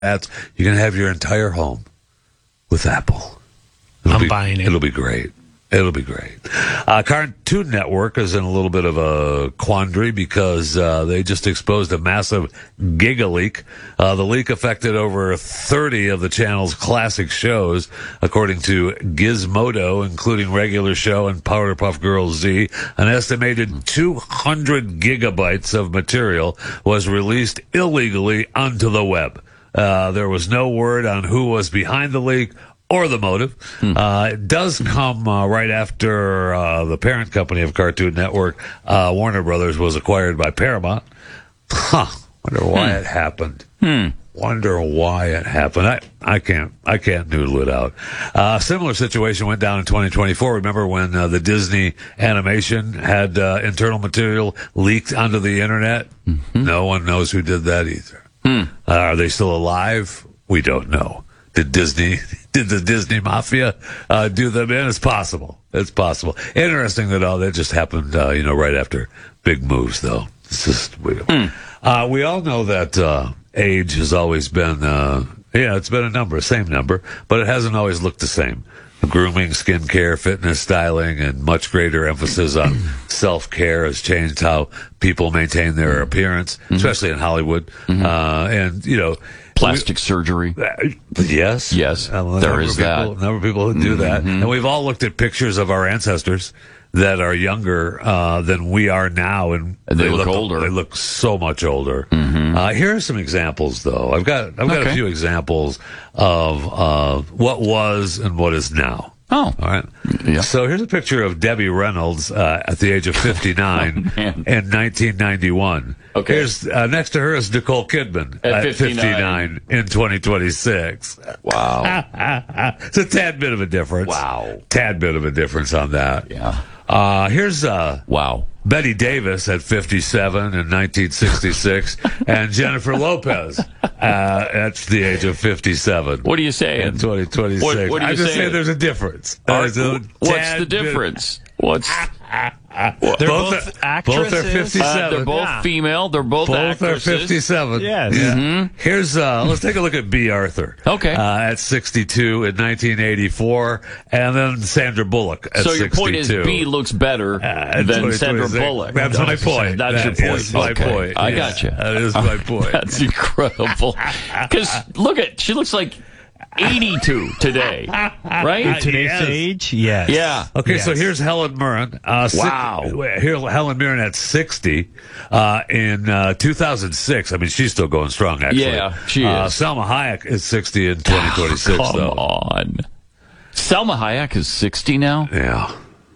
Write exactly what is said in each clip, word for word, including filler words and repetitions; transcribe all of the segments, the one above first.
That's, you can have your entire home with Apple. It'll I'm be, buying it. It'll be great. It'll be great. Uh, Cartoon Network is in a little bit of a quandary because uh, they just exposed a massive giga leak. Uh, the leak affected over thirty of the channel's classic shows, according to Gizmodo, including Regular Show and Powerpuff Girls Z. An estimated two hundred gigabytes of material was released illegally onto the web. Uh, there was no word on who was behind the leak or the motive. Hmm. Uh, it does come uh, right after uh, the parent company of Cartoon Network, uh, Warner Brothers, was acquired by Paramount. Huh. Wonder why hmm. it happened. Hmm. Wonder why it happened. I, I can't I can't noodle it out. Uh, a similar situation went down in twenty twenty-four. Remember when uh, the Disney animation had uh, internal material leaked onto the internet? Mm-hmm. No one knows who did that either. Hmm. Uh, are they still alive? We don't know. Did Disney, did the Disney Mafia uh, do them in? It's possible. It's possible. Interesting that all that just happened, uh, you know, right after big moves, though. It's just weird. Mm. Uh, we all know that uh, age has always been, uh, yeah, it's been a number, same number, but it hasn't always looked the same. Grooming, skincare, fitness, styling, and much greater emphasis on self-care has changed how people maintain their appearance, mm-hmm. especially in Hollywood. Mm-hmm. Uh, and, you know, plastic we, surgery. Uh, yes. Yes, uh, there is people, that. A number of people who do mm-hmm. that. And we've all looked at pictures of our ancestors that are younger uh, than we are now, and, and they, they look, look older. They look so much older. Mm-hmm. Uh, here are some examples, though. I've got I've got okay. a few examples of uh, what was and what is now. Oh, all right. Yeah. So here's a picture of Debbie Reynolds uh, at the age of fifty-nine oh, in nineteen ninety-one. Okay. Here's uh, next to her is Nicole Kidman at, at fifty-nine in twenty twenty-six. Wow. It's a tad bit of a difference. Wow. Tad bit of a difference on that. Yeah. Uh, here's uh, wow. Betty Davis at fifty-seven in nineteen sixty-six, and Jennifer Lopez uh, at the age of fifty-seven. What are you saying? In twenty twenty-six. What, what are you I just saying? say there's a difference. Are, There's a what's the difference? What's They're both, both are, actresses. Both are fifty-seven. Uh, they're both yeah. female. They're both, both actresses. are fifty-seven. Yes. Yeah. Mm-hmm. Here's uh, let's take a look at B. Arthur. Okay. Uh, at sixty-two in nineteen eighty-four, and then Sandra Bullock at so your sixty-two. point is B looks better uh, than Sandra Bullock. That's my point. That's that your point. Is my okay. point. I yeah. got you. That is my point. That's incredible. Because look at, she looks like eighty-two today, right? At today's Yes. age, yes. Yeah. Okay, Yes. so here's Helen Mirren. Uh, Wow. Six, here, Helen Mirren at sixty uh, in uh, two thousand six. I mean, she's still going strong, actually. Yeah, she uh, is. Selma Hayek is sixty in twenty twenty-six, Come though. on. Selma Hayek is sixty now? Yeah.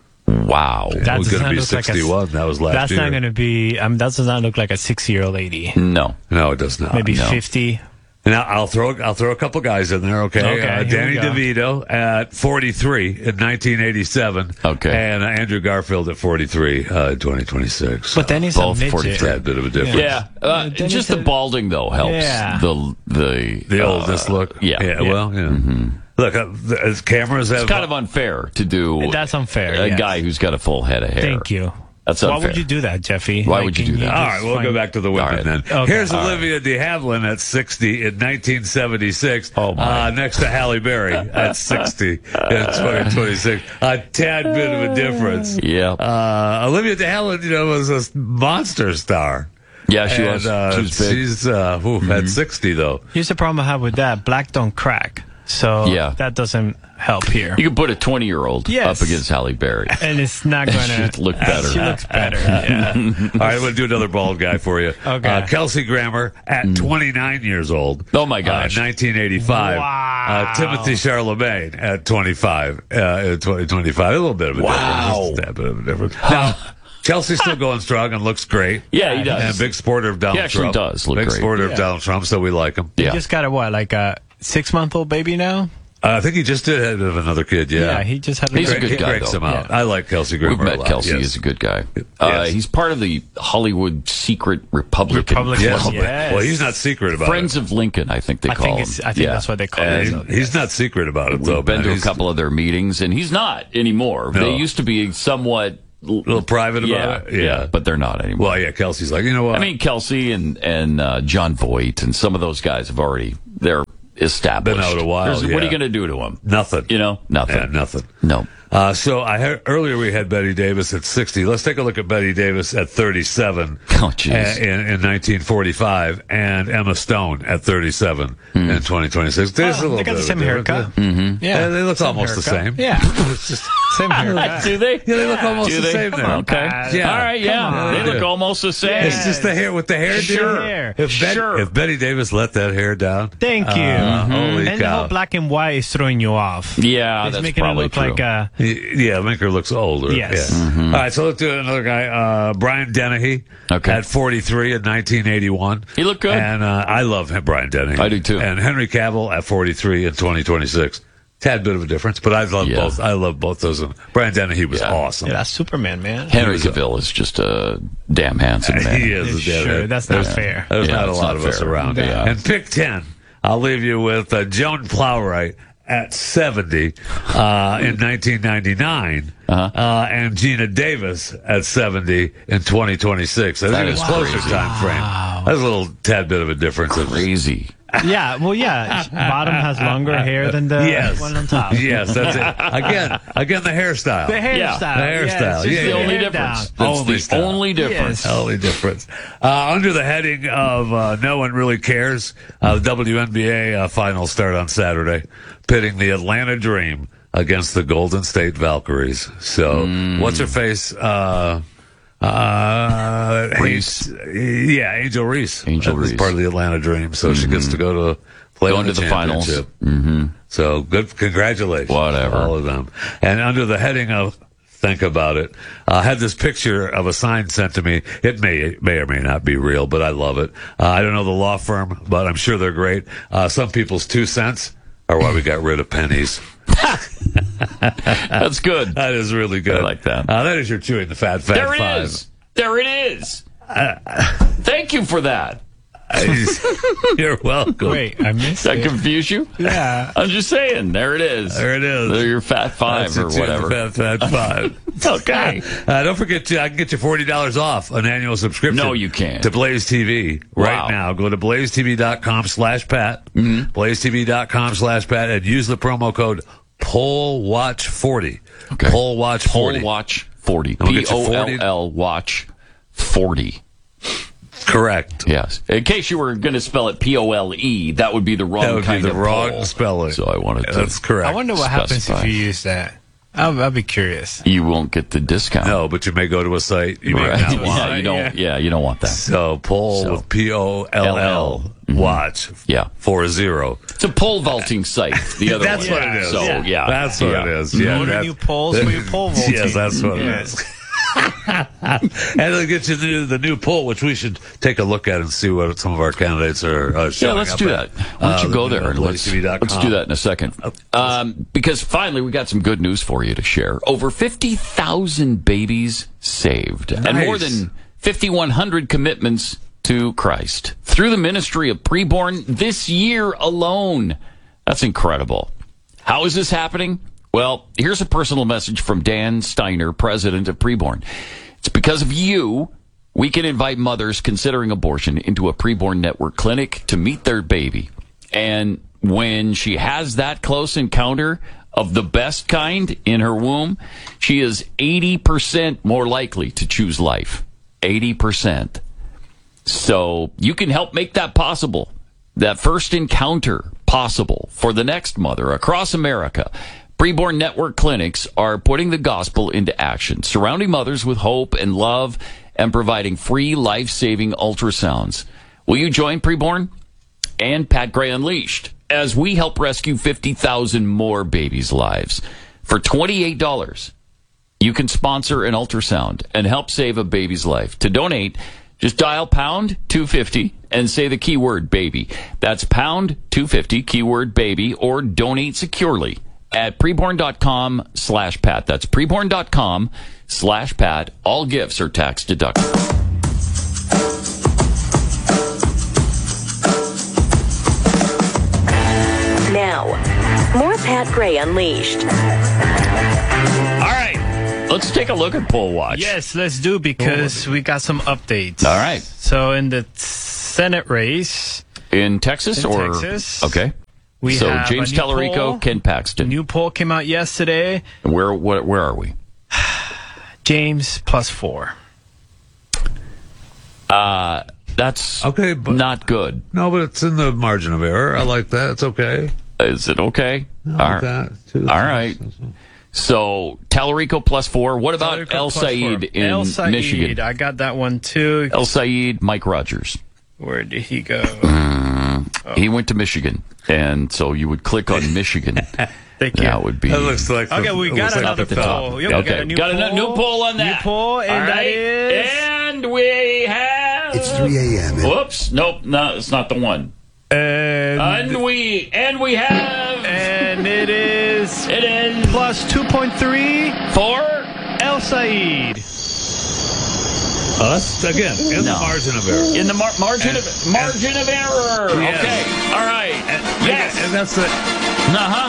Wow. That That was does going to not be look like a- sixty-one. that was last That's year. not going to be, um, that does not look like a sixty-year-old lady. No. No, it does not. Maybe no. fifty. Now I'll throw I'll throw a couple guys in there. Okay, Okay, uh, here we Danny go. DeVito at forty-three in nineteen eighty-seven. Okay. And uh, Andrew Garfield at forty-three uh, in twenty twenty-six. But then he's Both a midget. forty-three. Tad bit of a difference. Yeah. Uh, Then just it's the a- balding, though, helps. Yeah. The, the, The uh, oldest look. Yeah. Yeah. yeah. Well, yeah. Mm-hmm. Look, uh, the, as cameras have It's kind of unfair to do That's unfair, a yes. guy who's got a full head of hair. Thank you. That's Why unfair. would you do that, Jeffy? Why Like, would you can do that? All just right, we'll find- go back to the women All right. then. Okay. Here's All Olivia de Havilland at sixty in nineteen seventy-six. Oh, my. Uh, next to Halle Berry at sixty in twenty twenty-six. A tad bit of a difference. Yeah. Uh, Olivia de Havilland, you know, was a monster star. Yeah, she and, was. Uh, She was big. She's uh, ooh, Mm-hmm. at sixty, though. Here's the problem I have with that. Black don't crack. So Yeah. that doesn't help here. You could put a twenty-year-old Yes. up against Halle Berry. And it's not going to She'd look better. She looks better. Yeah. All right, I'm going to do another bald guy for you. Okay. Uh, Kelsey Grammer at twenty-nine years old. Oh, my gosh. Uh, nineteen eighty-five. Wow. Uh, Timothy Charlemagne at twenty-five. Uh, in twenty twenty-five. A little bit of a Wow. difference. Just a bit of a difference. Now, Chelsea's still going strong and looks great. Yeah, he does. And a big supporter of Donald He actually Trump. does look big great. supporter Yeah. of Donald Trump, so we like him. He Yeah. just got a what, like a six-month-old baby now? Uh, I think he just did have another kid, yeah. Yeah, he just had a He's a baby. good he guy, breaks though. him out. Yeah. I like Kelsey Grammer We've a met lot. Kelsey. Yes. He's a good guy. Uh, Yes. he's part of the Hollywood Secret Republican. Republican, Yes. Club. yes. Well, he's not secret about Friends it. of Lincoln, I think they I call think him. it's. I think Yeah. that's what they call And it. he's not secret about it, though. We've been man. to a He's- couple of their meetings, and he's not anymore. No. They used to be somewhat a little private about yeah, it. yeah, but they're not anymore. Well, yeah, Kelsey's like, you know what? I mean, Kelsey and and uh, John Voight and some of those guys have already they're established. Been out a while, There's- What yeah. are you going to do to them? nothing. You know, nothing. Yeah, nothing. No. Uh, so I heard, earlier we had Betty Davis at sixty. Let's take a look at Betty Davis at thirty-seven Oh, jeez. uh, in, in nineteen forty-five, and Emma Stone at thirty-seven in twenty twenty-six. There's a Oh, little they got bit the of same a difference. haircut. Mm-hmm. Yeah, Yeah, they look same almost the haircut. same. Yeah, it's just same haircut. Do they? Yeah, they look almost Do the they? same there. Okay. Yeah. All right. Yeah. Come on. They look Yeah. almost the same. It's just the hair with the hairdo. Sure. Hair. If, Bet- Sure. if Betty Davis let that hair down, Thank you. uh, holy And the cow. whole black and white is throwing you off. Yeah, it's that's making it probably look true. like a. Yeah, Minker looks older. Yes. Yeah. Mm-hmm. All right, so let's do another guy, uh, Brian Dennehy, Okay. at forty-three in nineteen eighty-one. He looked good. And uh, I love him, Brian Dennehy. I do too. And Henry Cavill at forty-three in twenty twenty-six. Tad bit of a difference, but I love Yeah. both. I love both those. Brian Dennehy was Yeah. awesome. Yeah, that's Superman, man. Henry Cavill is just a damn handsome man. He is a Sure, deadhead. that's not There's- fair. There's Yeah, not a it's lot not of us fair. around. Yeah. And pick ten. I'll leave you with uh, Joan Plowright at seventy uh, in nineteen ninety-nine, Uh-huh. uh, and Gina Davis at seventy in twenty twenty-six. I think That it's is closer crazy. time frame. That's a little tad bit of a difference. Crazy. Yeah, well, yeah. Bottom has longer hair than the Yes. one on top. Yes, that's it. Again, again, the hairstyle. The hairstyle. Yeah. The hairstyle. Yes, Yeah, just The the only hair difference. down. That's Only the style. only difference. Yes. Only difference. Uh, under the heading of uh, No One Really Cares, uh, the W N B A uh, finals start on Saturday, pitting the Atlanta Dream against the Golden State Valkyries. So, Mm. what's her face? Uh, uh, Reese. Yeah, Angel Reese. Angel That's Reese. Mm-hmm. part of the Atlanta Dream. So she gets to go to play Going in to the finals. championship. Mm-hmm. So good, congratulations. Whatever. All of them. And under the heading of Think About It, I had this picture of a sign sent to me. It may, may or may not be real, but I love it. Uh, I don't know the law firm, but I'm sure they're great. Uh, some people's two cents are why we got rid of pennies. That's good. That is really good. I like that. Uh, that is your chewing the fat, fat There it five. is. There it is. Thank you for that. You're welcome. Wait, I missed Does that it. confuse you? Yeah. I'm just saying. There it is. There it is. They're your fat five That's your or chewing whatever. the fat, fat five. Okay. Uh, don't forget, to, I can get you forty dollars off an annual subscription. No, you can't. To Blaze T V right Wow. now. Go to blaze t v dot com slash pat, mm-hmm. blaze t v dot com slash pat, and use the promo code Poll Watch forty. Okay. Poll Watch forty. Poll Watch forty. We'll P get you O forty. L L Watch forty. Correct. Yes. In case you were going to spell it P O L E, that would be the wrong That would be kind the of wrong poll. spelling. So I wanted to. That's correct. I wonder what happens if Specify. you use that. I'll, I'll be curious. You won't get the discount. No, but you may go to a site you may Right. not want. Yeah, you don't. Yeah, you don't want that. So poll So. with P O L L Mm-hmm. Watch Yeah. four zero. It's a pole vaulting site. The other That's one. what it is. So Yeah. yeah, That's what yeah. it is. Yeah, Order that- new polls for your pole vaulting. Yes, that's what Yes. it is. And it'll get you the new, the new poll, which we should take a look at and see what some of our candidates are uh, Yeah, showing let's up do at. that. Why don't you Uh, go there and let's, blaze t v dot com. let's do that in a second. Um, because finally, we got some good news for you to share. Over fifty thousand babies saved, and more Nice. than fifty-one hundred commitments to Christ through the ministry of preborn this year alone. That's incredible. How is this happening? Well, here's a personal message from Dan Steiner, president of Preborn. It's because of you, we can invite mothers considering abortion into a Preborn Network clinic to meet their baby. And when she has that close encounter of the best kind in her womb, she is eighty percent more likely to choose life. eighty percent. So you can help make that possible, that first encounter possible for the next mother across America. Preborn Network clinics are putting the gospel into action, surrounding mothers with hope and love and providing free life-saving ultrasounds. Will you join Preborn and Pat Gray Unleashed as we help rescue fifty thousand more babies' lives? For twenty-eight dollars, you can sponsor an ultrasound and help save a baby's life. To donate, just dial pound two fifty and say the keyword baby. That's pound two fifty, keyword baby, or donate securely at preborn.com slash pat. That's preborn.com slash pat. All gifts are tax deductible. Now, more Pat Gray Unleashed. All right. Let's take a look at Poll Watch. Yes, let's do because we got some updates. All right. So in the Senate race In Texas in or Texas, okay. we So have James a new Tallarico, poll. Ken A Paxton. new poll came out yesterday. Where where, where are we? James plus four. Uh, that's Okay, but- not good. No, but it's in the margin of error. I like that. It's okay. Is it okay? I All like right. that, too. All right. So Tallarico plus four. What about Tallarico El plus four. Said in El Said, Michigan? I got that one too. El Said, Mike Rogers. Where did he go? He went to Michigan, and so you would click on Michigan. Thank you. That would be. That looks like Okay, the- we it got looks like another the top. poll. Yeah, we Okay, got a new got poll. a new poll on that. New poll, and All that right. is. And we have. It's three a.m. Whoops! Nope, no, it's not the one. And, And we and we have. and it is It is plus two point three. four. El Said. Us again in No. the margin of error. In the mar- margin of margin of error. Yes. Okay. All right. And- Yes. and that's the. Uh huh.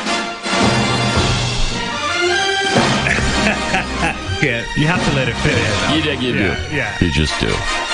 Can't. You have to let it finish. You, do- you Yeah, do. yeah. You just do.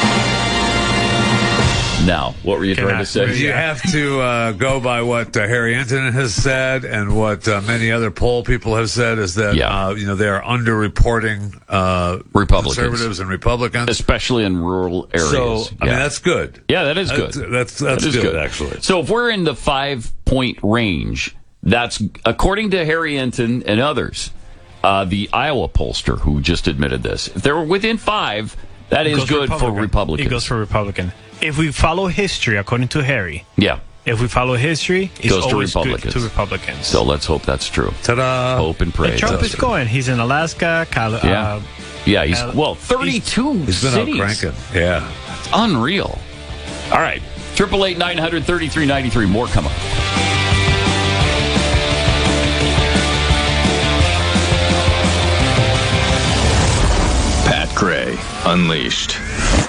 Now, what were you Can trying I- to say? You have to uh, go by what uh, Harry Antonin has said and what uh, many other poll people have said is that Yeah. uh, you know they are underreporting uh, Republicans. conservatives and Republicans. Especially in rural areas. So I yeah. mean that's good. yeah, that is good. That's that's, that's That is good, actually. So if we're in the five point range, that's according to Harry Enton and others, uh, the Iowa pollster who just admitted this. If they're within five, that is Goes good for Republican. Republicans. It goes for Republican. If we follow history, according to Harry, yeah. if we follow history, it's Goes to always good Republicans. to Republicans. So let's hope that's true. Ta-da! Hope and pray. And Trump That's is true. going. He's in Alaska, Cal- Yeah. uh, Yeah, he's uh, well, thirty-two He's been cities. out cranking. Yeah. Unreal. All right. Triple eight nine hundred thirty three ninety three. More coming. Pat Gray Unleashed.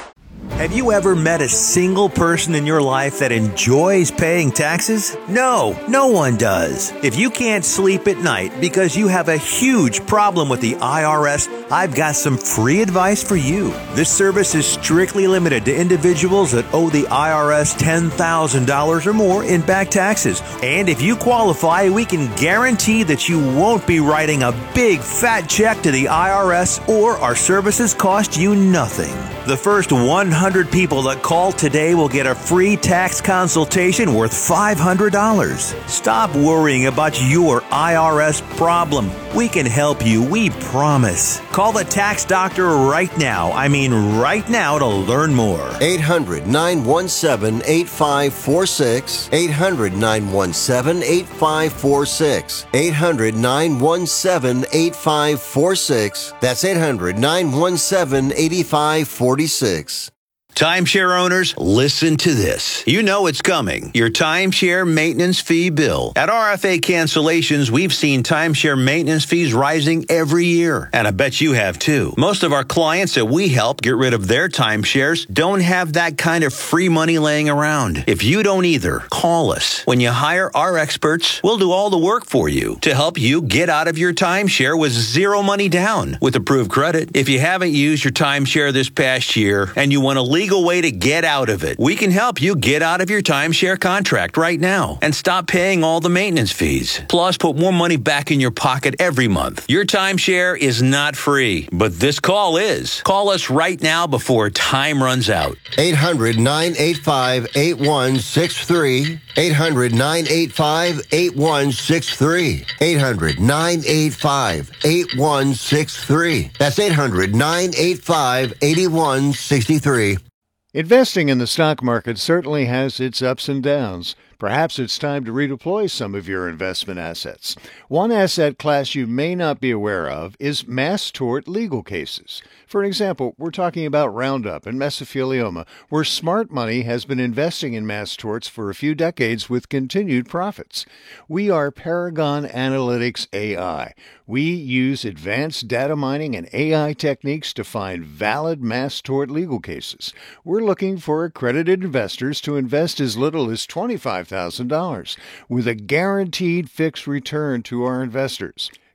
Have you ever met a single person in your life that enjoys paying taxes? No, no one does. If you can't sleep at night because you have a huge problem with the I R S, I've got some free advice for you. This service is strictly limited to individuals that owe the I R S ten thousand dollars or more in back taxes. And if you qualify, we can guarantee that you won't be writing a big fat check to the I R S or our services cost you nothing. The first one hundred people that call today will get a free tax consultation worth five hundred dollars. Stop worrying about your I R S problem. We can help you, we promise. Call the tax doctor right now. I mean right now to learn more. eight hundred nine one seven eight five four six. eight hundred nine one seven eight five four six. eight hundred nine one seven eight five four six. That's eight hundred nine one seven eight five four six. Timeshare owners, listen to this. You know it's coming. Your timeshare maintenance fee bill. At R F A Cancellations, we've seen timeshare maintenance fees rising every year. And I bet you have too. Most of our clients that we help get rid of their timeshares don't have that kind of free money laying around. If you don't either, call us. When you hire our experts, we'll do all the work for you to help you get out of your timeshare with zero money down with approved credit. If you haven't used your timeshare this past year and you want to leave legal way to get out of it. We can help you get out of your timeshare contract right now and stop paying all the maintenance fees. Plus, put more money back in your pocket every month. Your timeshare is not free, but this call is. Call us right now before time runs out. eight hundred nine eight five eight one six three. eight hundred nine eight five eight one six three. eight hundred nine eight five eight one six three. That's eight hundred nine eight five eight one six three. Investing in the stock market certainly has its ups and downs. Perhaps it's time to redeploy some of your investment assets. One asset class you may not be aware of is mass tort legal cases. For example, we're talking about Roundup and mesothelioma, where smart money has been investing in mass torts for a few decades with continued profits. We are Paragon Analytics A I. We use advanced data mining and A I techniques to find valid mass tort legal cases. We're looking for accredited investors to invest as little as twenty-five thousand dollars with a guaranteed fixed return to our investors.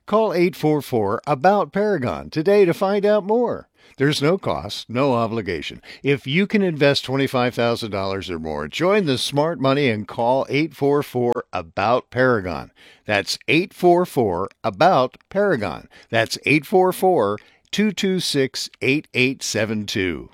Call eight four four, ABOUT Paragon today to find out more. There's no cost, no obligation. If you can invest twenty-five thousand dollars or more, join the smart money and call eight four four, ABOUT Paragon. That's eight four four, ABOUT Paragon. That's eight four four, two two six, eight eight seven two.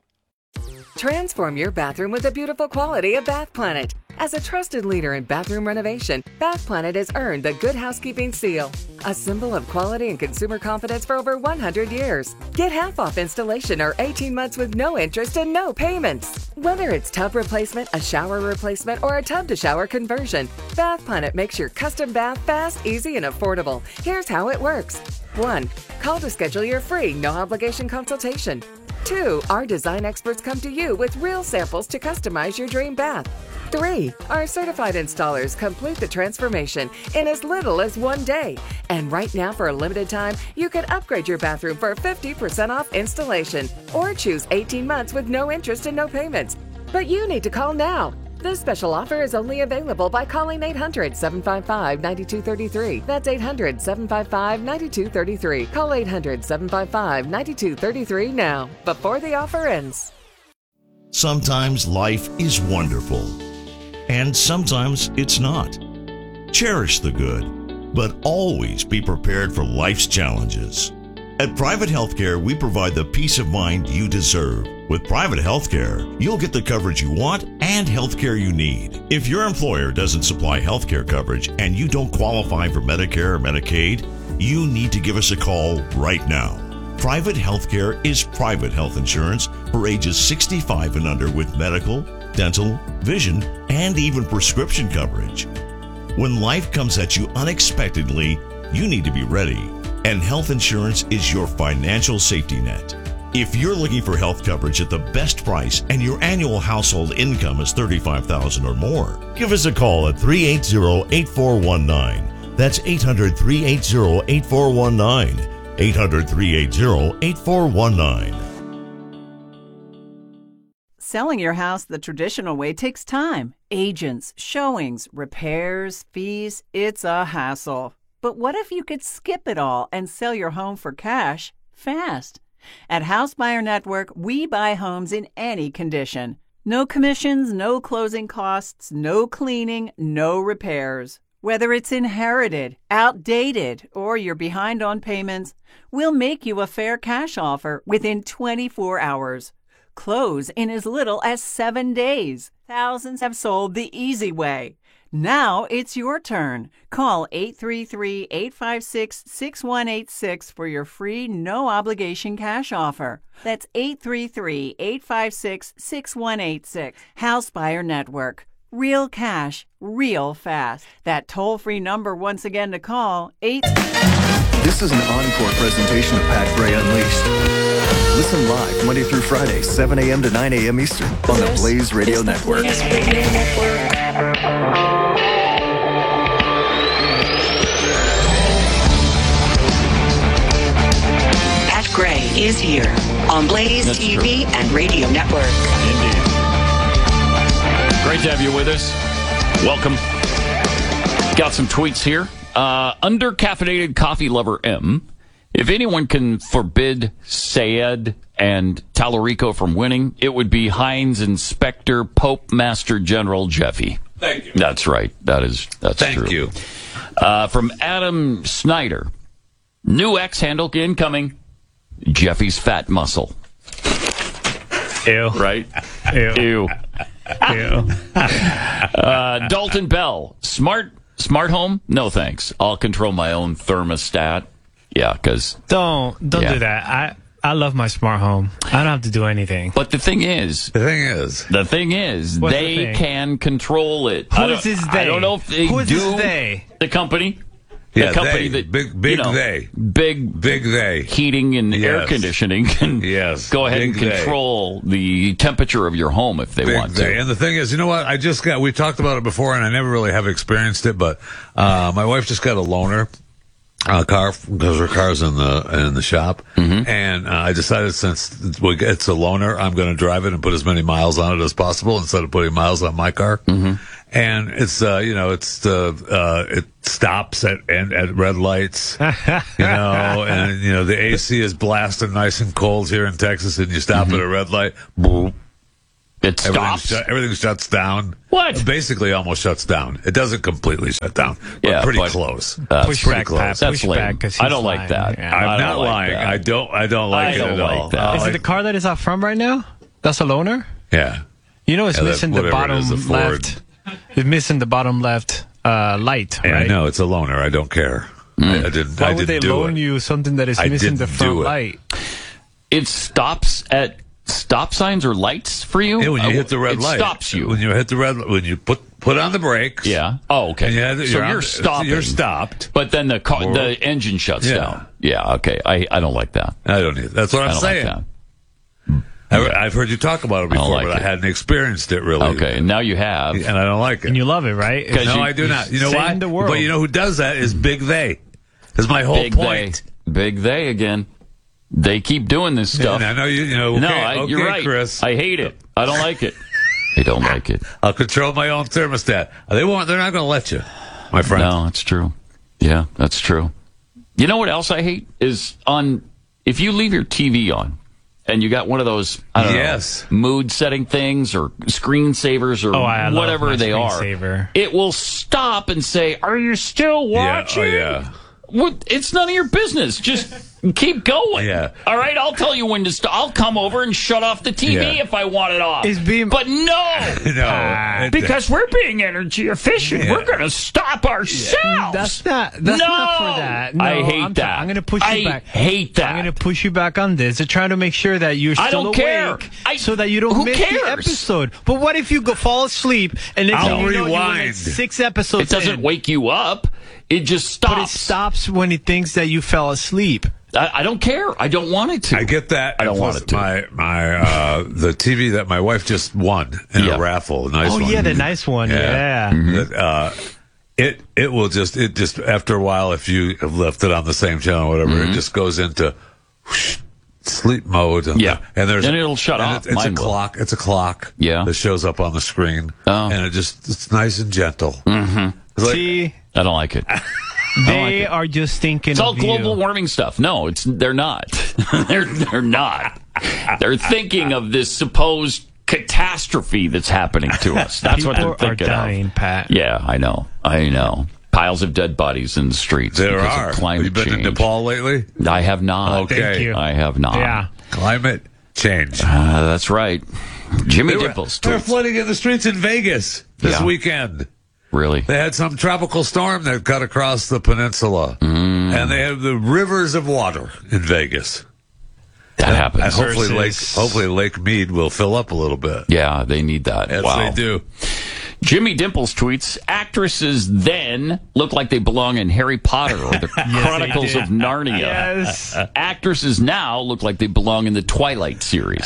Transform your bathroom with the beautiful quality of Bath Planet. As a trusted leader in bathroom renovation, Bath Planet has earned the Good Housekeeping seal, a symbol of quality and consumer confidence for over one hundred years. Get half off installation or eighteen months with no interest and no payments. Whether it's tub replacement, a shower replacement, or a tub-to-shower conversion, Bath Planet makes your custom bath fast, easy, and affordable. Here's how it works. one. Call to schedule your free, no-obligation consultation. two. Our design experts come to you with real samples to customize your dream bath. three. Our certified installers complete the transformation in as little as one day. And right now, for a limited time, you can upgrade your bathroom for fifty percent off installation or choose eighteen months with no interest and no payments. But you need to call now. This special offer is only available by calling eight hundred, seven five five, nine two three three. That's eight hundred, seven five five, nine two three three. Call eight hundred, seven five five, nine two three three now, before the offer ends. Sometimes life is wonderful, and sometimes it's not. Cherish the good, but always be prepared for life's challenges. At Private Healthcare, we provide the peace of mind you deserve. With Private Healthcare, you'll get the coverage you want and healthcare you need. If your employer doesn't supply healthcare coverage and you don't qualify for Medicare or Medicaid, you need to give us a call right now. Private Healthcare is private health insurance for ages sixty-five and under with medical, dental, vision, and even prescription coverage. When life comes at you unexpectedly, you need to be ready. And health insurance is your financial safety net. If you're looking for health coverage at the best price and your annual household income is thirty-five thousand dollars or more, give us a call at three eight zero, eight four one nine. That's eight hundred, three eight zero, eight four one nine. eight hundred, three eight zero, eight four one nine. Selling your house the traditional way takes time. Agents, showings, repairs, fees. It's a hassle. But what if you could skip it all and sell your home for cash fast? At House Buyer Network, we buy homes in any condition. No commissions, no closing costs, no cleaning, no repairs. Whether it's inherited, outdated, or you're behind on payments, we'll make you a fair cash offer within twenty-four hours. Close in as little as seven days. Thousands have sold the easy way. Now it's your turn. Call eight three three, eight five six, six one eight six for your free no-obligation cash offer. That's eight three three, eight five six, six one eight six. House Buyer Network. Real cash, real fast. That toll-free number once again to call, eight... This is an encore presentation of Pat Gray Unleashed. Listen live Monday through Friday, seven a.m. to nine a.m. Eastern on the Blaze Radio Network. Pat Gray is here on Blaze That's T V true. And Radio Network. Indeed. Great to have you with us. Welcome. Got some tweets here. Uh, under-caffeinated coffee lover M. If anyone can forbid Sayed and Tallarico from winning, it would be Heinz Inspector Pope Master General Jeffy. Thank you. That's right. That is that's Thank true. Thank you. Uh, from Adam Snyder. New X handle incoming. Jeffy's fat muscle. Ew. Right? Ew. Ew. Ew. uh, Dalton Bell. Smart smart home? No thanks. I'll control my own thermostat. Yeah, because... Don't, don't yeah. do that. I, I love my smart home. I don't have to do anything. But the thing is... The thing is... The thing is, What's they the thing? can control it. Who I is this they? I don't know if they Who is do. this they? The company. The Yeah, company they. that... Big, big you know, they. Big... Big they. Heating and Yes. air conditioning can Yes. go ahead Big and control the temperature of your home if they Big want day. to. And the thing is, you know what? I just got, we talked about it before and I never really have experienced it, but, uh, my wife just got a loaner. Uh, car because her car's in the in the shop, Mm-hmm. and uh, I decided since it's a loaner, I'm going to drive it and put as many miles on it as possible instead of putting miles on my car. Mm-hmm. and it's uh, you know it's the uh, it stops at and at red lights, you know, and you know the A C is blasting nice and cold here in Texas, and you stop Mm-hmm. at a red light, boom, it everything, stops. shut, everything shuts down. What? Basically, almost shuts down. It doesn't completely shut down, but Yeah, pretty but- close. That's Push pretty back, close. Pat. That's Push lame. back 'cause I he's don't like lying. that. Yeah. I I'm don't not like lying. that. I don't. I don't like I it don't at like all. that. I Is it like- the car that is out front right now? That's a loaner? Yeah. You know, it's Yeah, that- missing the whatever it bottom is, the Ford. left. It's missing the bottom left uh, light, Yeah, right? I know it's a loaner. I don't care. I, I didn't. Why I would didn't they do loan it. you something that is I missing the didn't front do it. light? It stops at stop signs or lights for you? Yeah, when you Uh, hit the red it light, stops you. When you hit the red, when you put put on the brakes. Yeah. Oh, okay. And you had- so you're you're, on- stopping. you're stopped. But then the car, Or- the engine shuts Yeah. down. Yeah. Okay. I, I don't like that. I don't either. That's what I I'm don't saying. like that. I, I've heard you talk about it I don't before, like but it. I hadn't experienced it really. Okay. And now you have. And I don't like it. And you love it, right? Because No, you- I do not. You know saving why? the world. But you know who does that is Big They. Is my whole Big point. they. Big they again. They keep doing this stuff. And I know you. You know. Okay, no, I, okay, you're right. Chris. I hate it. I don't like it. I don't like it. I'll control my own thermostat. They won't. They're not going to let you, my friend. No, that's true. Yeah, that's true. You know what else I hate is on if you leave your T V on and you got one of those I don't Yes. know, mood setting things or screensavers or Oh, I love whatever my they are. screensaver. It will stop and say, "Are you still Yeah. watching?" Oh yeah. What? It's none of your business. Just keep going. Yeah. All right. I'll tell you when to stop. I'll come over and shut off the T V Yeah. if I want it off. It's being- but no. No. it- Because we're being energy efficient, Yeah. we're going to stop ourselves. That's not. That's no, not for that. No, I hate I'm that. I'm going to push you I back. hate that. I'm going to push you back on this to try to make sure that you're still I don't awake, care. I- so that you don't who miss cares? the episode. But what if you go fall asleep and then I'll you know, you went rewind. six episodes? It doesn't in, wake you up. It just stops. But it stops when it thinks that you fell asleep. I, I don't care. I don't want it to. I get that. I don't And want plus it to. My my uh, the T V that my wife just won in Yeah. a raffle. A nice Oh one. yeah, the nice one. Yeah. That, uh, it it will just it just after a while if you have left it on the same channel or whatever Mm-hmm. it just goes into whoosh, sleep mode. And Yeah. and there's Then it'll shut and off. It, it's Mine a will. clock. It's a clock. Yeah. that shows up on the screen. Oh. and it just it's nice and gentle. Mm-hmm. Like, See, I don't like it. they are just thinking. It's all of global you. warming stuff. No, it's they're not. they're they're not. They're thinking of this supposed catastrophe that's happening to us. That's what People they're are thinking dying, of. Pat. Yeah, I know. I know. Piles of dead bodies in the streets there because are. of Have climate you been change. to Nepal lately? I have not. Okay. Thank you. I have not. Yeah. Climate change. Uh, that's right. Jimmy They were, Dimples. they were tweets. flooding in the streets in Vegas this Yeah. weekend. Really? They had some tropical storm that cut across the peninsula, Mm. and they have the rivers of water in Vegas. That happens. And hopefully, Lake Versus- hopefully Lake Mead will fill up a little bit. Yeah, they need that. Yes, wow. they do. Jimmy Dimples tweets, actresses then look like they belong in Harry Potter or the Chronicles did. of Narnia. Yes. Actresses now look like they belong in the Twilight series.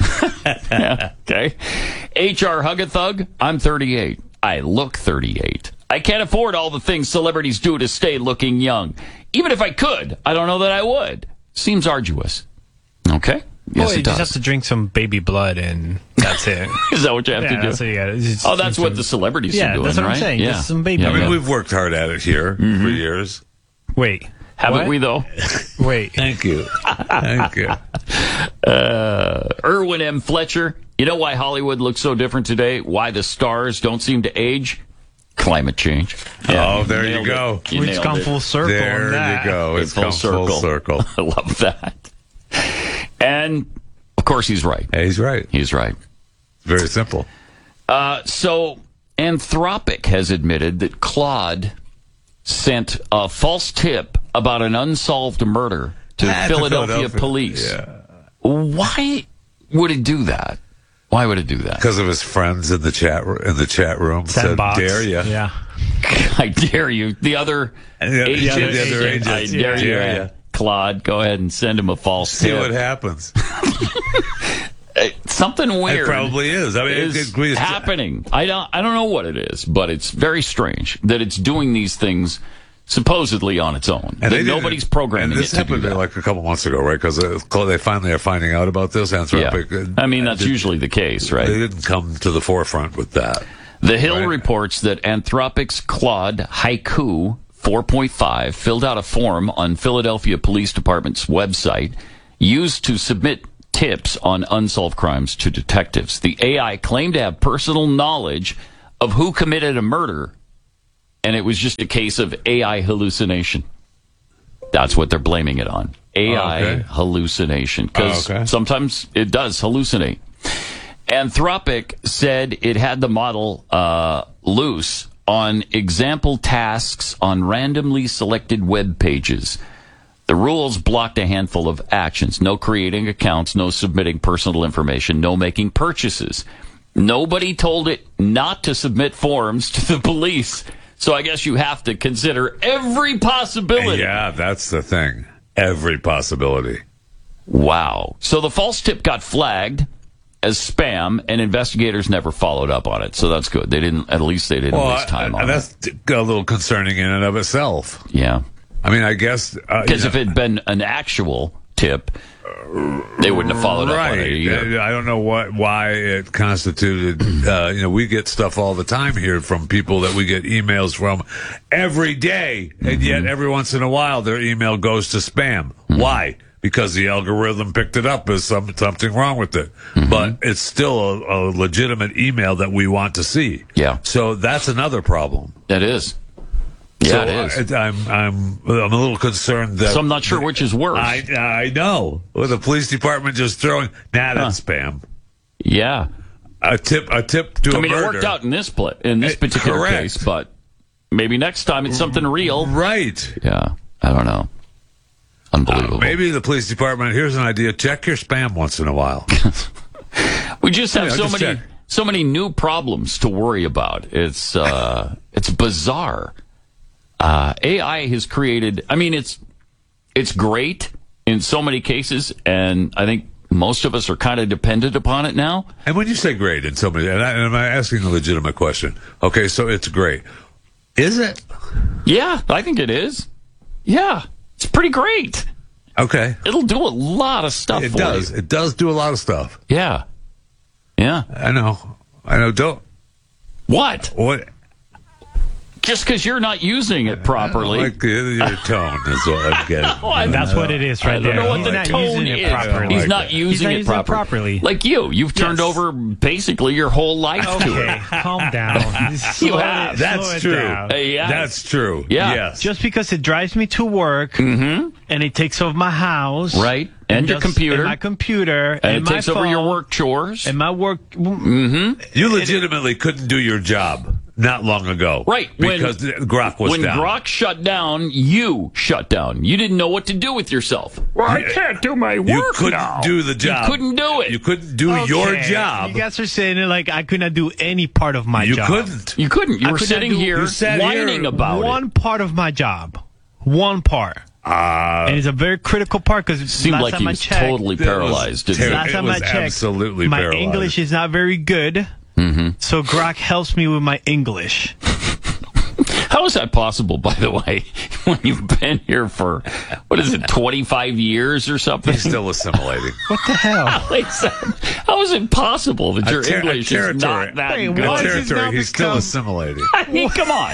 Yeah, okay. H R Hugathug, I'm thirty-eight. I look thirty-eight. I can't afford all the things celebrities do to stay looking young. Even if I could, I don't know that I would. Seems arduous. Okay. Yes, oh, you it just does. have to drink some baby blood and that's it. Is that what you have yeah, to do? that's what you got. Just Oh, that's drink what some- the celebrities yeah, are doing, that's what right? I'm saying. Yeah. Just some baby Yeah, I mean, yeah. we've worked hard at it here Mm-hmm. for years. Wait. Haven't what? we, though? Wait. Thank you. Thank you. Uh, Erwin M. Fletcher. You know why Hollywood looks so different today? Why the stars don't seem to age? Climate change. Oh, there you nailed go. it. You It's nailed gone it. full circle. on There that. you go. It's Full come full circle. I love that. And, of course, he's right. Hey, he's right. He's right. Very simple. Uh, so, Anthropic has admitted that Claude sent a false tip about an unsolved murder to Ah, to Philadelphia, Philadelphia. police. Yeah. Why would it do that? Why would it do that? Because of his friends in the chat in the chat room said, Sandbox. "Dare you?" Yeah. I dare you. The other And the other- agent, yeah, the other agent, I agent. dare you. Dare ya. Claude, go ahead and send him a false See tip. what happens. Uh, Something It weird probably is. I mean, it is could be- happening. I don't. I don't know what it is, but it's very strange that it's doing these things supposedly on its own. And that they didn't- nobody's programming and this it to do happened that. like a couple months ago, right? Because they finally are finding out about this. Yeah. Anthropic. I mean, that's They- usually the case, right? They didn't come to the forefront with that. The Hill Right. reports that Anthropic's Claude Haiku four point five filled out a form on Philadelphia Police Department's website used to submit tips on unsolved crimes to detectives. The A I claimed to have personal knowledge of who committed a murder, and it was just a case of A I hallucination. That's what they're blaming it on. A I Oh, okay. hallucination. Because Oh, okay. sometimes it does hallucinate. Anthropic said it had the model uh, loose on example tasks on randomly selected web pages. The rules blocked a handful of actions. No creating accounts, no submitting personal information, no making purchases. Nobody told it not to submit forms to the police. So I guess you have to consider every possibility. Yeah, that's the thing. Every possibility. Wow. So the false tip got flagged as spam, and investigators never followed up on it. So that's good. They didn't. At least they didn't Well, waste time I- on that's it. a little concerning in and of itself. Yeah. I mean, I guess uh, Because you if know, it had been an actual tip, they wouldn't have followed up on it either. I don't know what why it constituted. Uh, you know, we get stuff all the time here from people that we get emails from every day, and yet Mm-hmm. every once in a while their email goes to spam. Why? Because the algorithm picked it up as some, something wrong with it. Mm-hmm. But it's still a, a legitimate email that we want to see. Yeah. So that's another problem. It is. Yeah, so it is. I, I'm I'm I'm a little concerned that So I'm not sure which is worse. I I know. With the police department just throwing nah, that's spam. Yeah. A tip a tip to I a mean, murder. it worked out in this pla- in this Eh, particular correct. case, but maybe next time it's something real. Right. Yeah. I don't know. Unbelievable. Uh, maybe the police department. Here's an idea: check your spam once in a while. We just have Yeah, so just many check. so many new problems to worry about. It's uh, it's bizarre. Uh, A I has created. I mean, it's it's great in so many cases, and I think most of us are kind of dependent upon it now. And when you say great in somebody, and, I, and I'm asking a legitimate question. Okay, so it's great. Is it? Yeah, I think it is. Yeah, it's pretty great. Okay. It'll do a lot of stuff. It for does. you. It does do a lot of stuff. Yeah. Yeah. I know. I know. Don't. What? What? Just because you're not using it properly. Like the, your tone is what I'm getting. Oh, I- That's what it is right I don't there. know what He's the not tone using it is. properly. He's like not that. using He's not it using it properly. properly. Like you. You've turned Yes. over basically your whole life to Okay, it. calm down. Slow have. it- That's slow it true. down. Uh, yeah. That's true. Yeah. Yes. Just because it drives me to work Mm-hmm. and it takes over my house, Right. And your just- computer. and my computer, And and it my takes over your phone, work chores. and my work. Mm-hmm. You legitimately couldn't do your job not long ago. Right. When- Because the Grok was when down. Grok shut down, you shut down. You didn't know what to do with yourself. Well, I can't do my work you couldn't now. do the job. You couldn't do it. You couldn't do your Okay, job. You guys are saying it like I could not do any part of my You job. couldn't. You couldn't. You I were could not sitting do- here you sat whining here about one it. part of my job, one part, Uh, and it's a very critical part because Seemed last like time he I was checked, totally It was paralyzed. didn't ter- he? last it time was I checked, absolutely my paralyzed. English is not very good. Mm-hmm. So Grok helps me with my English. How is that possible, by the way, when you've been here for, what is it, twenty-five years or something? He's still assimilating. What the hell? How is it possible that A your ter- a English is territory. not that Wait, good? why The is this territory. now He's still become- assimilating. I mean, come on.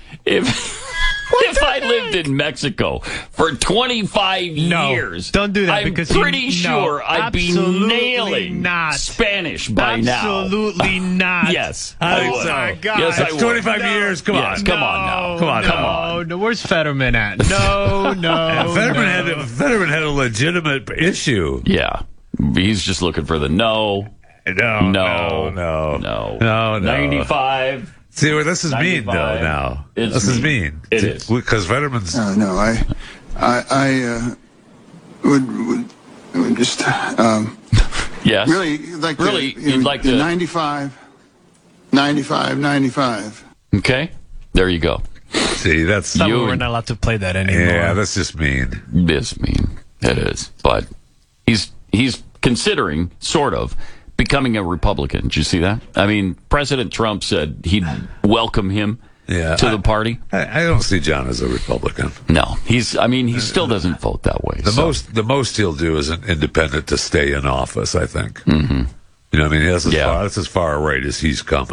If if I lived in Mexico for twenty-five No, years, don't do that I'm because you- pretty no, sure I'd be absolutely nailing not. Spanish by now. Absolutely not. Yes. I think Oh so. my God. Yes, I That's would. twenty-five No. years. Come Yes, on. come on now. Come on, no, come on. No, where's Fetterman at? No, no. And Fetterman, no. had a, Fetterman had a legitimate issue. Yeah. He's just looking for the no. No, No. no, no, No. no, no. ninety-five. See, well, this is mean, though, ninety-five. now. It's this is mean. mean. It is. Because Fetterman's... Uh, no, I, I, I uh, would, would, would just um, Yes. really like Really, to, you'd like the to- ninety-five, ninety-five, ninety-five. Okay. There you go. See, that's... Thought we You- we're not allowed to play that anymore. Yeah, that's just mean. It is mean. It is. But he's he's considering, sort of, becoming a Republican. Did you see that? I mean, President Trump said he'd welcome him Yeah, to I- the party. I, I don't see John as a Republican. No. He's. I mean, he still doesn't vote that way. The so. most the most he'll do is an independent to stay in office, I think. Mm-hmm. You know what I mean? That's as, Yeah. far, that's as far right as he's coming.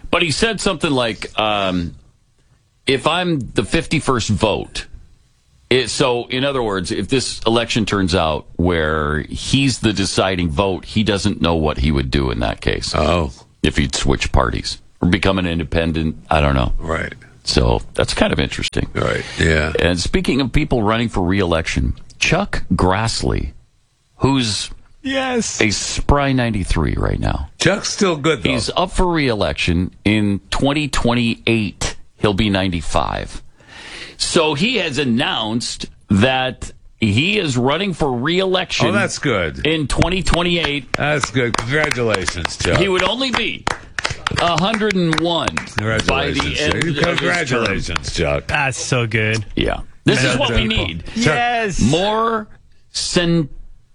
But he said something like, um, if I'm the fifty-first vote, it, so in other words, if this election turns out where he's the deciding vote, he doesn't know what he would do in that case. Oh. If he'd switch parties or become an independent, I don't know. Right. So that's kind of interesting. Right, yeah. And speaking of people running for re-election, Chuck Grassley, who's yes a spry ninety-three right now. Chuck's still good, though. He's up for re-election in twenty twenty-eight. He'll be ninety-five. So he has announced that he is running for re-election. Oh, that's good. In twenty twenty-eight. That's good. Congratulations, Chuck. He would only be one hundred one by the end of Congratulations, Chuck. That's so good. Yeah. This Chuck, is what we Chuck. need. Yes. More cen-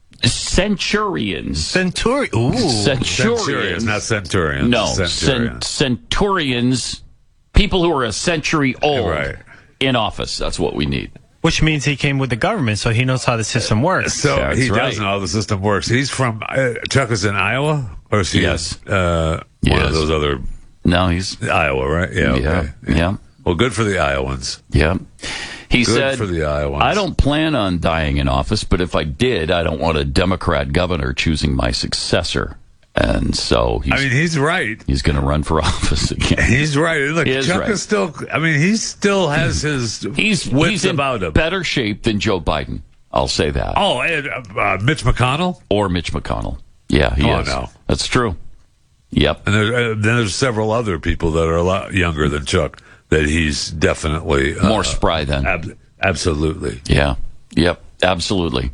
centurions. Centuri- Ooh. Centurions. Centurions, not centurions. No, Centurions. cent- centurions. People who are a century old Right. in office. That's what we need. Which means he came with the government, so he knows how the system works. So That's he right. does know how the system works. He's from, uh, Chuck is in Iowa? Or is he Yes. uh, one Yes. of those other, No, he's Iowa, right? Yeah, yeah, okay. yeah, Well, good for the Iowans. yeah. He Good said, for the Iowans. "I don't plan on dying in office, but if I did, I don't want a Democrat governor choosing my successor." And so he's, I mean, he's right. he's going to run for office again. He's right. Look, He is Chuck right. is still, I mean, he still has his He's wits he's in about him. better shape than Joe Biden. I'll say that. Oh, and uh, uh, Mitch McConnell? Or Mitch McConnell. Yeah, he Oh, is. no. That's true. Yep. And there, uh, then there's several other people that are a lot younger than Chuck that he's definitely uh, More spry than. ab- absolutely. Yeah. Yep. Absolutely.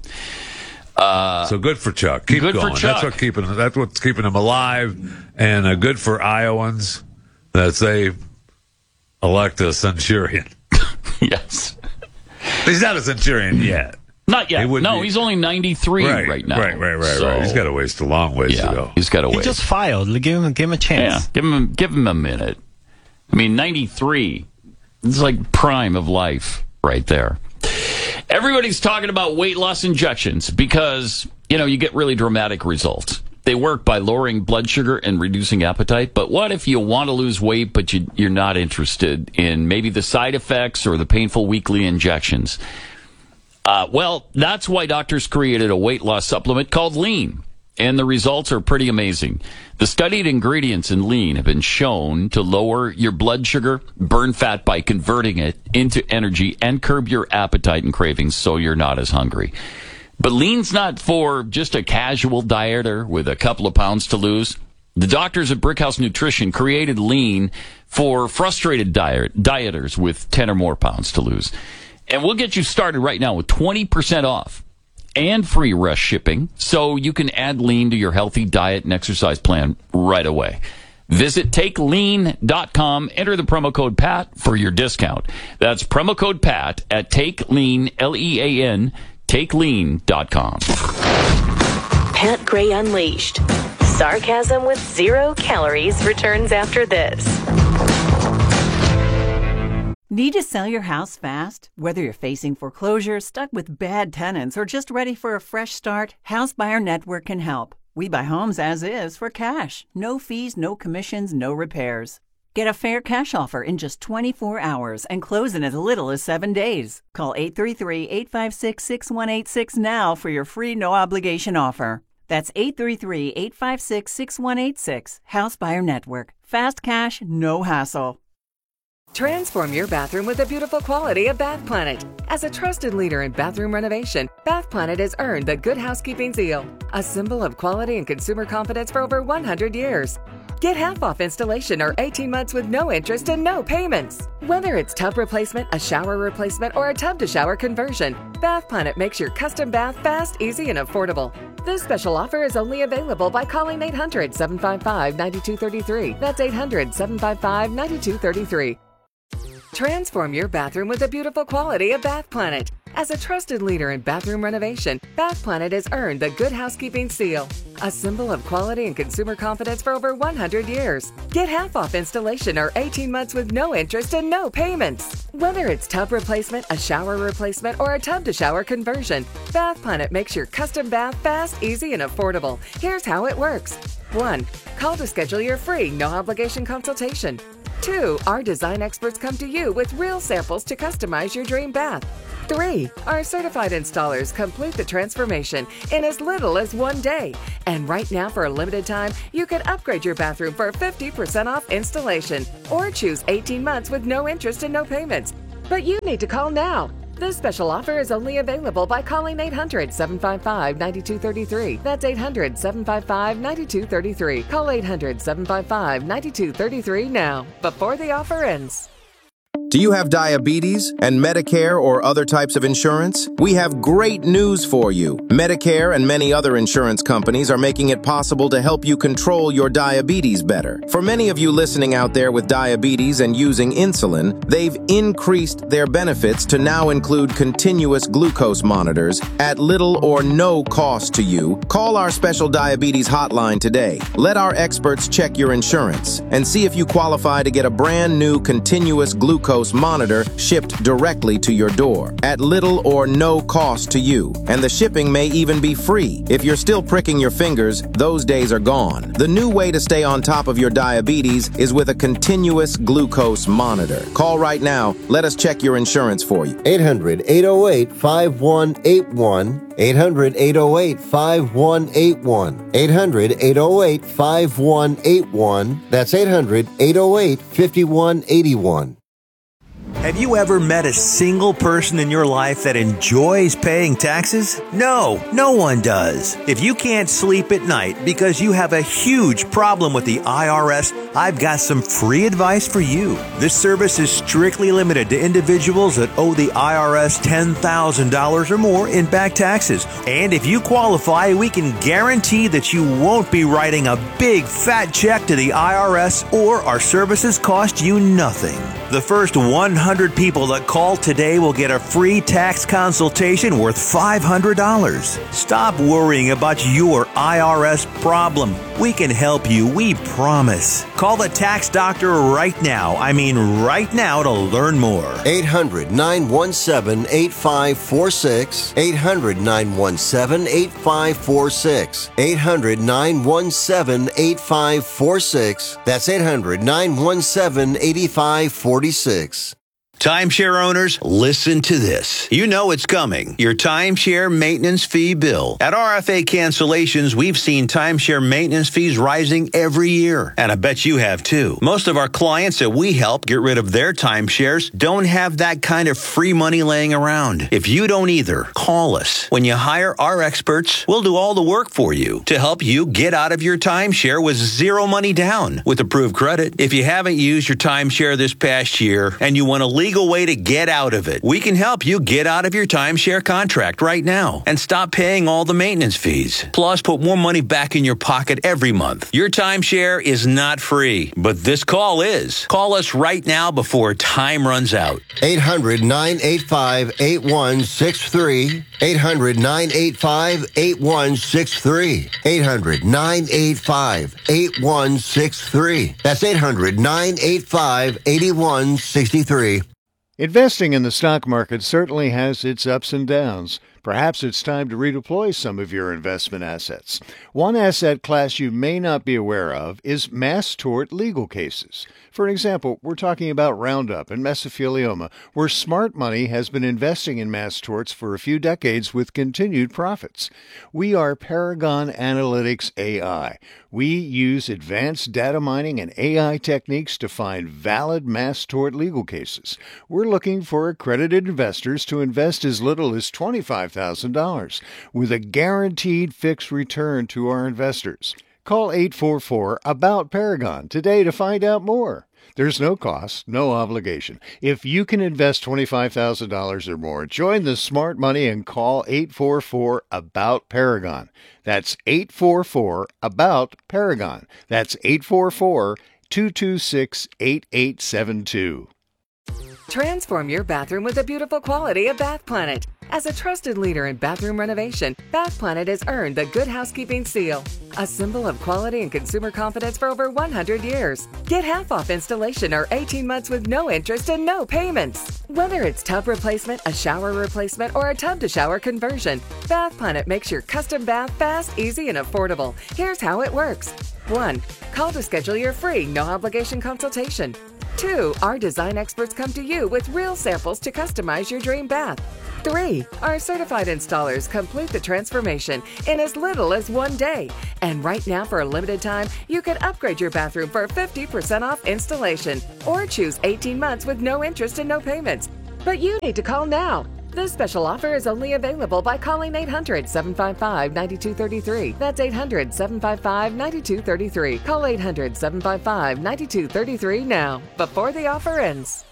Uh, So good for Chuck. Keep good for going. Chuck. That's what keeping that's what's keeping him alive, and uh, good for Iowans that they elect a centurion. yes. He's not a centurion yet. Not yet. He would No, be- he's only ninety-three right, Right, now. right, right, right, So, right. He's got a ways, a long ways yeah, to go. He's got a He wait. just filed. Give him, give him a Yeah, chance. give him give him a minute. I mean, ninety-three. It's like prime of life right there. Everybody's talking about weight loss injections because, you know, you get really dramatic results. They work by lowering blood sugar and reducing appetite. But what if you want to lose weight, but you, you're not interested in maybe the side effects or the painful weekly injections? Uh, well, that's why doctors created a weight loss supplement called Lean. And the results are pretty amazing. The studied ingredients in Lean have been shown to lower your blood sugar, burn fat by converting it into energy, and curb your appetite and cravings so you're not as hungry. But Lean's not for just a casual dieter with a couple of pounds to lose. The doctors at Brickhouse Nutrition created Lean for frustrated diet, dieters with ten or more pounds to lose. And we'll get you started right now with twenty percent off and free rush shipping, so you can add Lean to your healthy diet and exercise plan right away. Visit take lean dot com, enter the promo code PAT for your discount. That's promo code PAT at TakeLean, L E A N, take lean dot com. Pat Gray Unleashed. Sarcasm with zero calories returns after this. Need to sell your house fast? Whether you're facing foreclosure, stuck with bad tenants, or just ready for a fresh start, House Buyer Network can help. We buy homes as is for cash. No fees, no commissions, no repairs. Get a fair cash offer in just twenty-four hours and close in as little as seven days. Call eight three three, eight five six, six one eight six now for your free no-obligation offer. That's eight three three, eight five six, six one eight six. House Buyer Network. Fast cash, no hassle. Transform your bathroom with the beautiful quality of Bath Planet. As a trusted leader in bathroom renovation, Bath Planet has earned the Good Housekeeping seal, a symbol of quality and consumer confidence for over one hundred years. Get half off installation or eighteen months with no interest and no payments. Whether it's tub replacement, a shower replacement, or a tub-to-shower conversion, Bath Planet makes your custom bath fast, easy, and affordable. This special offer is only available by calling eight hundred, seven five five, nine two three three. That's eight hundred, seven five five, nine two three three. Transform your bathroom with the beautiful quality of Bath Planet. As a trusted leader in bathroom renovation, Bath Planet has earned the Good Housekeeping seal, a symbol of quality and consumer confidence for over one hundred years. Get half off installation or eighteen months with no interest and no payments. Whether it's tub replacement, a shower replacement, or a tub-to-shower conversion, Bath Planet makes your custom bath fast, easy, and affordable. Here's how it works. one. Call to schedule your free, no-obligation consultation. two. Our design experts come to you with real samples to customize your dream bath. three. Our certified installers complete the transformation in as little as one day. And right now, for a limited time, you can upgrade your bathroom for fifty percent off installation or choose eighteen months with no interest and no payments. But you need to call now. This special offer is only available by calling eight hundred, seven five five, nine two three three. That's eight hundred, seven five five, nine two three three. Call eight hundred, seven five five, nine two three three now, before the offer ends. Do you have diabetes and Medicare or other types of insurance? We have great news for you. Medicare and many other insurance companies are making it possible to help you control your diabetes better. For many of you listening out there with diabetes and using insulin, they've increased their benefits to now include continuous glucose monitors at little or no cost to you. Call our special diabetes hotline today. Let our experts check your insurance and see if you qualify to get a brand new continuous glucose monitor shipped directly to your door at little or no cost to you. And the shipping may even be free. If you're still pricking your fingers, those days are gone. The new way to stay on top of your diabetes is with a continuous glucose monitor. Call right now. Let us check your insurance for you. eight hundred, eight oh eight, five one eight one. eight hundred, eight oh eight, five one eight one. eight hundred, eight oh eight, five one eight one. That's eight hundred, eight oh eight, five one eight one. Have you ever met a single person in your life that enjoys paying taxes? No, no one does. If you can't sleep at night because you have a huge problem with the I R S, I've got some free advice for you. This service is strictly limited to individuals that owe the I R S ten thousand dollars or more in back taxes. And if you qualify, we can guarantee that you won't be writing a big fat check to the I R S, or our services cost you nothing. The first one hundred people that call today will get a free tax consultation worth five hundred dollars. Stop worrying about your I R S problem. We can help you, we promise. Call the tax doctor right now. I mean right now to learn more. eight hundred, nine one seven, eight five four six. eight hundred, nine one seven, eight five four six. eight hundred, nine one seven, eight five four six. That's eight hundred, nine one seven, eight five four six. Timeshare owners, listen to this. You know it's coming. Your timeshare maintenance fee bill. At R F A Cancellations, we've seen timeshare maintenance fees rising every year. And I bet you have too. Most of our clients that we help get rid of their timeshares don't have that kind of free money laying around. If you don't either, call us. When you hire our experts, we'll do all the work for you to help you get out of your timeshare with zero money down with approved credit. If you haven't used your timeshare this past year and you want to leave legal way to get out of it. We can help you get out of your timeshare contract right now and stop paying all the maintenance fees. Plus, put more money back in your pocket every month. Your timeshare is not free, but this call is. Call us right now before time runs out. eight hundred, nine eight five, eight one six three. eight hundred, nine eight five, eight one six three. eight hundred, nine eight five, eight one six three. That's eight hundred, nine eight five, eight one six three. Investing in the stock market certainly has its ups and downs. Perhaps it's time to redeploy some of your investment assets. One asset class you may not be aware of is mass tort legal cases. For example, we're talking about Roundup and mesothelioma, where smart money has been investing in mass torts for a few decades with continued profits. We are Paragon Analytics A I. We use advanced data mining and A I techniques to find valid mass tort legal cases. We're looking for accredited investors to invest as little as twenty-five thousand dollars with a guaranteed fixed return to our investors. Call eight four four, ABOUT Paragon today to find out more. There's no cost, no obligation. If you can invest twenty-five thousand dollars or more, join the smart money and call eight four four, ABOUT Paragon. That's eight four four, ABOUT Paragon. That's eight four four, two two six, eight eight seven two. Transform your bathroom with the beautiful quality of Bath Planet. As a trusted leader in bathroom renovation, Bath Planet has earned the Good Housekeeping seal, a symbol of quality and consumer confidence for over one hundred years. Get half off installation or eighteen months with no interest and no payments. Whether it's tub replacement, a shower replacement, or a tub-to-shower conversion, Bath Planet makes your custom bath fast, easy, and affordable. Here's how it works. one. Call to schedule your free, no-obligation consultation. two. Our design experts come to you with real samples to customize your dream bath. three. Our certified installers complete the transformation in as little as one day. And right now, for a limited time, you can upgrade your bathroom for fifty percent off installation or choose eighteen months with no interest and no payments. But you need to call now. This special offer is only available by calling eight hundred, seven five five, nine two three three. That's eight hundred, seven five five, nine two three three. Call eight hundred, seven five five, nine two three three now, before the offer ends.